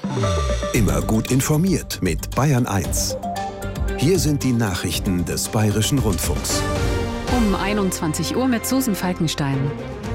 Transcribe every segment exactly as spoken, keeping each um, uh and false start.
Immer gut informiert mit Bayern eins. Hier sind die Nachrichten des Bayerischen Rundfunks. Um einundzwanzig Uhr mit Susan Falkenstein.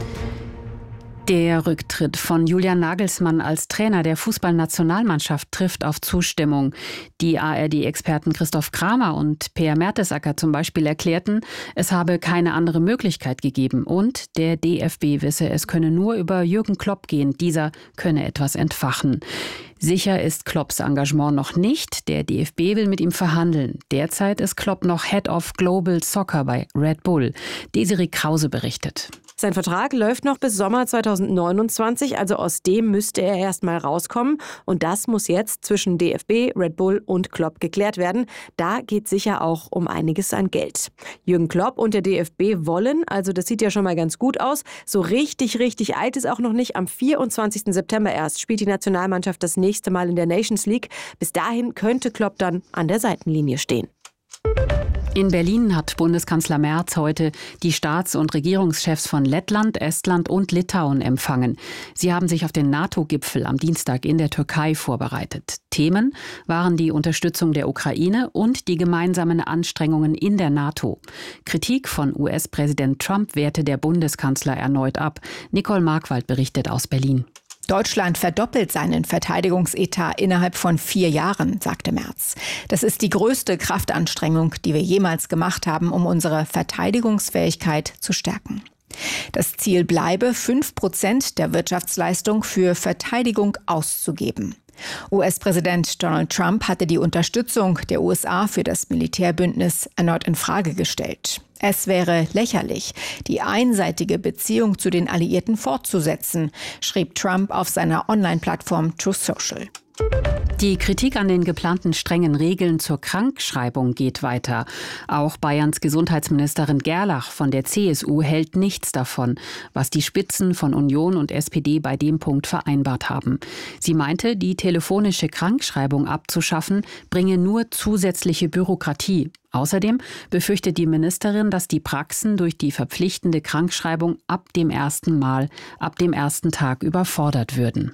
Der Rücktritt von Julian Nagelsmann als Trainer der Fußballnationalmannschaft trifft auf Zustimmung. Die A R D-Experten Christoph Kramer und Peer Mertesacker zum Beispiel erklärten, es habe keine andere Möglichkeit gegeben und der D F B wisse, es könne nur über Jürgen Klopp gehen. Dieser könne etwas entfachen. Sicher ist Klopps Engagement noch nicht. Der D F B will mit ihm verhandeln. Derzeit ist Klopp noch Head of Global Soccer bei Red Bull. Desiree Krause berichtet. Sein Vertrag läuft noch bis Sommer zweitausendneunundzwanzig, also aus dem müsste er erst mal rauskommen. Und das muss jetzt zwischen D F B, Red Bull und Klopp geklärt werden. Da geht sicher auch um einiges an Geld. Jürgen Klopp und der D F B wollen, also das sieht ja schon mal ganz gut aus, so richtig, richtig eilt es auch noch nicht. Am vierundzwanzigsten September erst spielt die Nationalmannschaft das nächste Mal in der Nations League. Bis dahin könnte Klopp dann an der Seitenlinie stehen. In Berlin hat Bundeskanzler Merz heute die Staats- und Regierungschefs von Lettland, Estland und Litauen empfangen. Sie haben sich auf den NATO-Gipfel am Dienstag in der Türkei vorbereitet. Themen waren die Unterstützung der Ukraine und die gemeinsamen Anstrengungen in der NATO. Kritik von U S-Präsident Trump wehrte der Bundeskanzler erneut ab. Nicole Markwald berichtet aus Berlin. Deutschland verdoppelt seinen Verteidigungsetat innerhalb von vier Jahren, sagte Merz. Das ist die größte Kraftanstrengung, die wir jemals gemacht haben, um unsere Verteidigungsfähigkeit zu stärken. Das Ziel bleibe, fünf Prozent der Wirtschaftsleistung für Verteidigung auszugeben. U S-Präsident Donald Trump hatte die Unterstützung der U S A für das Militärbündnis erneut in Frage gestellt. Es wäre lächerlich, die einseitige Beziehung zu den Alliierten fortzusetzen, schrieb Trump auf seiner Online-Plattform Truth Social. Die Kritik an den geplanten strengen Regeln zur Krankschreibung geht weiter. Auch Bayerns Gesundheitsministerin Gerlach von der C S U hält nichts davon, was die Spitzen von Union und S P D bei dem Punkt vereinbart haben. Sie meinte, die telefonische Krankschreibung abzuschaffen, bringe nur zusätzliche Bürokratie. Außerdem befürchtet die Ministerin, dass die Praxen durch die verpflichtende Krankschreibung ab dem ersten Mal, ab dem ersten Tag überfordert würden.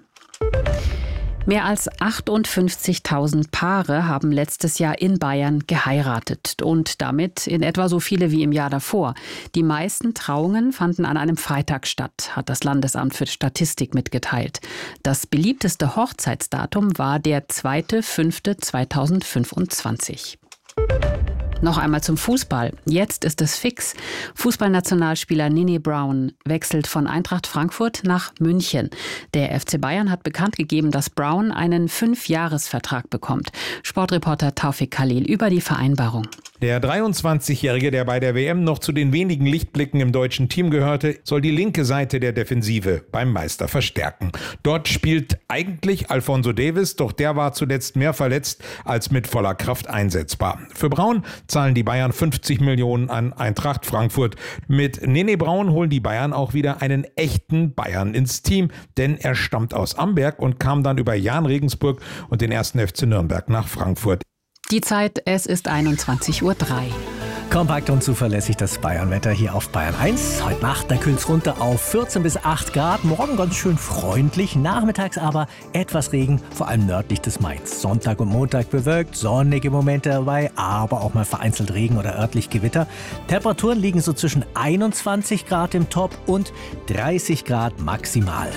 Mehr als achtundfünfzigtausend Paare haben letztes Jahr in Bayern geheiratet und damit in etwa so viele wie im Jahr davor. Die meisten Trauungen fanden an einem Freitag statt, hat das Landesamt für Statistik mitgeteilt. Das beliebteste Hochzeitsdatum war der zweiter fünfter zweitausendfünfundzwanzig. Noch einmal zum Fußball. Jetzt ist es fix. Fußballnationalspieler Nini Brown wechselt von Eintracht Frankfurt nach München. Der F C Bayern hat bekannt gegeben, dass Brown einen Fünfjahresvertrag bekommt. Sportreporter Taufik Khalil über die Vereinbarung. Der dreiundzwanzigjährige, der bei der W M noch zu den wenigen Lichtblicken im deutschen Team gehörte, soll die linke Seite der Defensive beim Meister verstärken. Dort spielt eigentlich Alphonso Davies, doch der war zuletzt mehr verletzt als mit voller Kraft einsetzbar. Für Brown zahlen die Bayern fünfzig Millionen an Eintracht Frankfurt. Mit Nene Brown holen die Bayern auch wieder einen echten Bayern ins Team, denn er stammt aus Amberg und kam dann über Jahn Regensburg und den ersten F C Nürnberg nach Frankfurt. Die Zeit, es ist einundzwanzig Uhr drei. Kompakt und zuverlässig das Bayernwetter hier auf Bayern eins. Heute Nacht, da kühlt es runter auf vierzehn bis acht Grad. Morgen ganz schön freundlich, nachmittags aber etwas Regen, vor allem nördlich des Mains. Sonntag und Montag bewölkt, sonnige Momente dabei, aber auch mal vereinzelt Regen oder örtlich Gewitter. Temperaturen liegen so zwischen einundzwanzig Grad im Top und dreißig Grad maximal.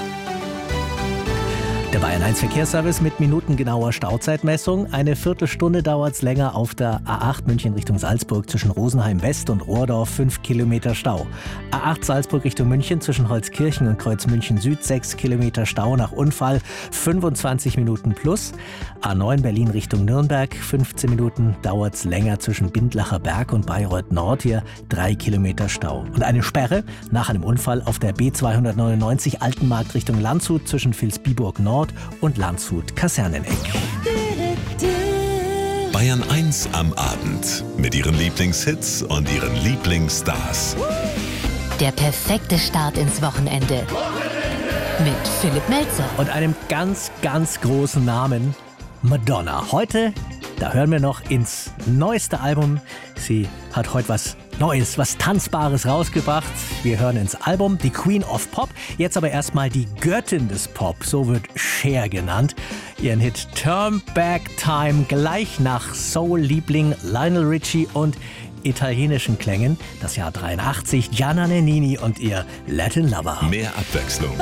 Der Bayern eins Verkehrsservice mit minutengenauer Stauzeitmessung. Eine Viertelstunde dauert es länger auf der A acht München Richtung Salzburg zwischen Rosenheim West und Rohrdorf, fünf Kilometer Stau. A acht Salzburg Richtung München zwischen Holzkirchen und Kreuz München Süd, sechs Kilometer Stau nach Unfall, fünfundzwanzig Minuten plus. A neun Berlin Richtung Nürnberg, fünfzehn Minuten dauert es länger zwischen Bindlacher Berg und Bayreuth Nord, hier drei Kilometer Stau. Und eine Sperre nach einem Unfall auf der B zweihundertneunundneunzig Altenmarkt Richtung Landshut zwischen Vilsbiburg Nord und Landshut Kaserneneck. Bayern eins am Abend mit ihren Lieblingshits und ihren Lieblingsstars. Der perfekte Start ins Wochenende. Mit Philipp Melzer. Und einem ganz, ganz großen Namen, Madonna. Heute, da hören wir noch ins neueste Album. Sie hat heute was Neues, was Tanzbares rausgebracht. Wir hören ins Album, die Queen of Pop. Jetzt aber erstmal die Göttin des Pop, so wird Cher genannt. ihren Hit Turn Back Time gleich nach Soul-Liebling Lionel Richie und italienischen Klängen. Das Jahr dreiundachtzig, Gianna Nannini und ihr Latin Lover. Mehr Abwechslung